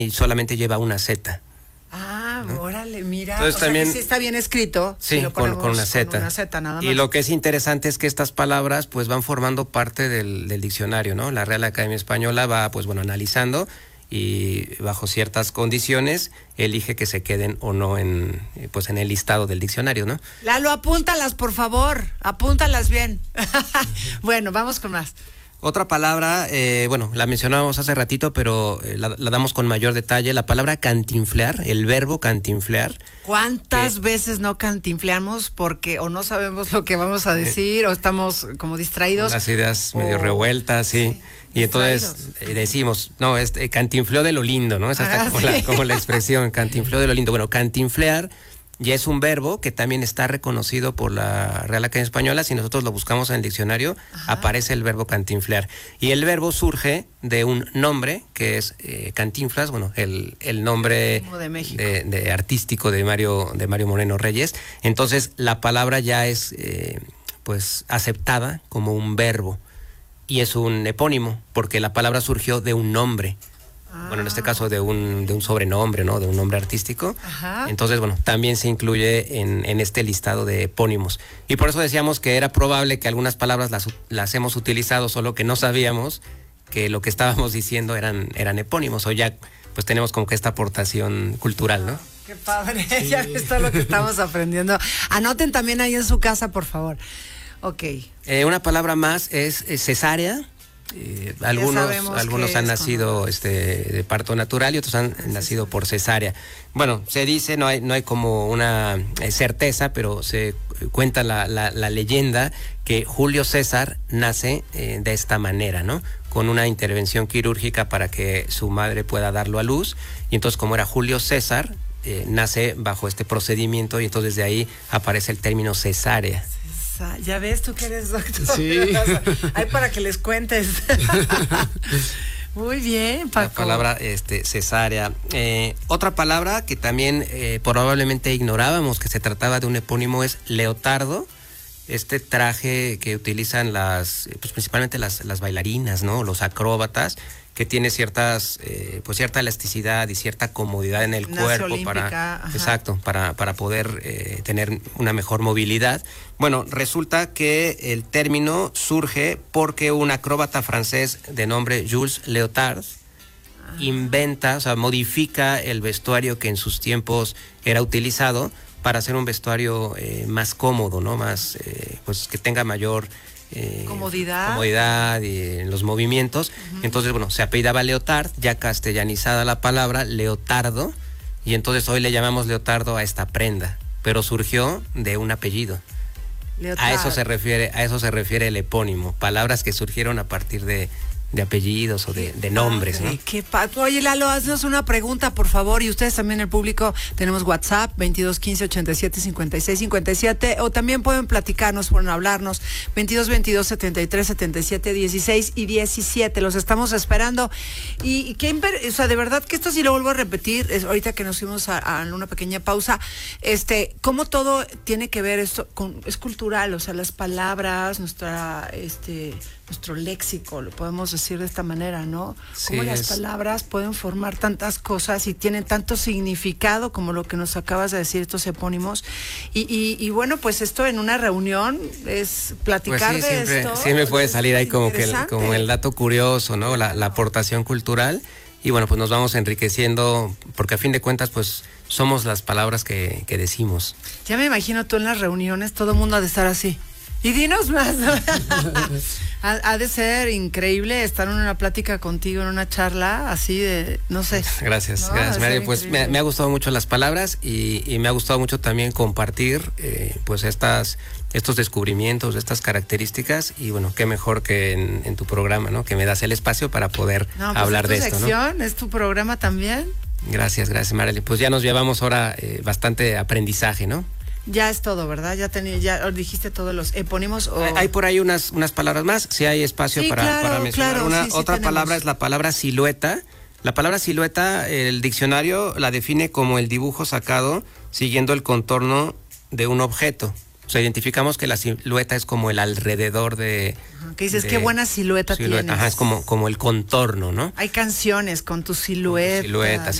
y solamente lleva una Z. Ah, ¿no? Órale, mira. Entonces, también, que sí está bien escrito. Sí, si lo con una Z. Con una Z nada más. Y lo que es interesante es que estas palabras pues van formando parte del diccionario, ¿no? La Real Academia Española va pues bueno analizando y bajo ciertas condiciones elige que se queden o no en el listado del diccionario, ¿no? Lalo, apúntalas, por favor, apúntalas bien. Bueno, vamos con más. Otra palabra, la mencionábamos hace ratito, pero la damos con mayor detalle, la palabra cantinflear, el verbo cantinflear. ¿Cuántas veces no cantinfleamos porque o no sabemos lo que vamos a decir o estamos como distraídos? Las ideas medio revueltas, sí. Y entonces decimos, no, cantinfleó de lo lindo, ¿no? Es hasta como la expresión, cantinfleó de lo lindo. Bueno, cantinflear ya es un verbo que también está reconocido por la Real Academia Española. Si nosotros lo buscamos en el diccionario, aparece el verbo cantinflear. Y el verbo surge de un nombre que es Cantinflas, bueno, el nombre de artístico de Mario Moreno Reyes. Entonces la palabra ya es aceptada como un verbo y es un epónimo porque la palabra surgió de un nombre. Bueno, en este caso de un sobrenombre, ¿no? De un nombre artístico. Ajá. Entonces, bueno, también se incluye en este listado de epónimos. Y por eso decíamos que era probable que algunas palabras las hemos utilizado, solo que no sabíamos que lo que estábamos diciendo eran epónimos, o ya pues tenemos como que esta aportación cultural, ¿no? Qué padre, sí. Ya ves todo lo que estamos aprendiendo. Anoten también ahí en su casa, por favor. Ok. Una palabra más es cesárea. Algunos han nacido de parto natural y otros han nacido por cesárea. Bueno, se dice, no hay como una certeza, pero se cuenta la leyenda que Julio César nace de esta manera, ¿no? Con una intervención quirúrgica para que su madre pueda darlo a luz. Y entonces, como era Julio César, nace bajo este procedimiento y entonces de ahí aparece el término cesárea. Ya ves, tú que eres doctor. Sí. Ay, para que les cuentes. Muy bien, Paco. La palabra cesárea. Otra palabra que también probablemente ignorábamos que se trataba de un epónimo es leotardo. Este traje que utilizan principalmente las bailarinas, ¿no? Los acróbatas, que tiene cierta elasticidad y cierta comodidad en el cuerpo para poder tener una mejor movilidad. Bueno, resulta que el término surge porque un acróbata francés de nombre Jules Léotard modifica el vestuario que en sus tiempos era utilizado para hacer un vestuario más cómodo, ¿no? Más que tenga mayor comodidad y en los movimientos. Entonces, bueno, se apellidaba Léotard, ya castellanizada la palabra, leotardo, y entonces hoy le llamamos leotardo a esta prenda, pero surgió de un apellido. Leotard. A eso se refiere el epónimo, palabras que surgieron a partir de apellidos o de nombres, ¿no? Oye, Lalo, haznos una pregunta, por favor, y ustedes también, el público, tenemos WhatsApp 2215-87-56-57, o también pueden platicarnos, pueden hablarnos 2222-73-77-16 y 17, los estamos esperando. Y de verdad que esto sí lo vuelvo a repetir, ahorita que nos fuimos a una pequeña pausa, cómo todo tiene que ver esto es cultural, o sea, las palabras, nuestro léxico, lo podemos decir de esta manera, ¿no? Sí, cómo las palabras pueden formar tantas cosas y tienen tanto significado como lo que nos acabas de decir, estos epónimos. Y bueno, pues esto en una reunión es platicar pues sí, de esto. Siempre puede salir ahí como el dato curioso, ¿no? La aportación cultural. Y bueno, pues nos vamos enriqueciendo, porque a fin de cuentas, pues somos las palabras que decimos. Ya me imagino tú en las reuniones, todo el mundo ha de estar así. Y dinos más. Ha de ser increíble estar en una plática contigo, en una charla así de, no sé. Gracias, Mario. Pues me ha gustado mucho las palabras y me ha gustado mucho también compartir estos descubrimientos, estas características, y bueno, qué mejor que en tu programa, ¿no? Que me das el espacio para poder hablar de esto, sección, ¿no? ¿Es tu programa también? Gracias, María. Pues ya nos llevamos ahora bastante aprendizaje, ¿no? Ya es todo, ¿verdad? Ya dijiste todos los epónimos. Hay por ahí unas palabras más, si hay espacio para mencionar. Otra palabra es la palabra silueta. La palabra silueta, el diccionario la define como el dibujo sacado siguiendo el contorno de un objeto. O O sea, identificamos que la silueta es como el alrededor de... Que dices, qué buena silueta tienes. Ajá, es como el contorno, ¿no? Hay canciones con tu silueta. Con tu silueta,